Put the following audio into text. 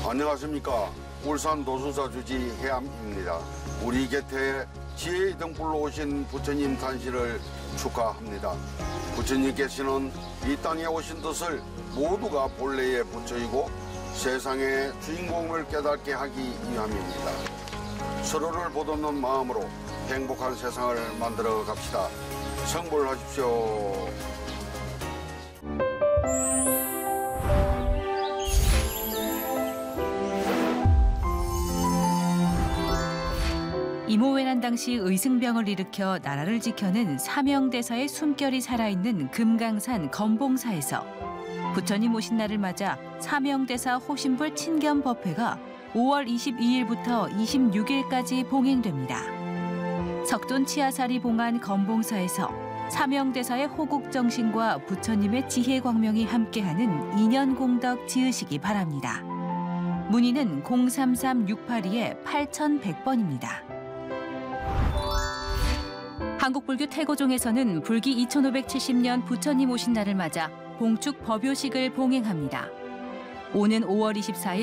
안녕하십니까. 울산 도수사 주지 해암입니다. 우리 곁에 지혜의 등불로 오신 부처님 탄신을 축하합니다. 부처님께서는 이 땅에 오신 뜻을 모두가 본래의 부처이고 세상의 주인공을 깨닫게 하기 위함입니다. 서로를 보듬는 마음으로 행복한 세상을 만들어 갑시다. 성불하십시오. 이모회란 당시 의승병을 일으켜 나라를 지켜낸 사명대사의 숨결이 살아있는 금강산 검봉사에서 부처님 오신 날을 맞아 사명대사 호신불 친견법회가 5월 22일부터 26일까지 봉행됩니다. 석돈 치아사리 봉안 검봉사에서 사명대사의 호국정신과 부처님의 지혜광명이 함께하는 인연공덕 지으시기 바랍니다. 문의는 033-682-8100번입니다. 한국불교 태고종에서는 불기 2570년 부처님 오신 날을 맞아 봉축 법요식을 봉행합니다. 오는 5월 24일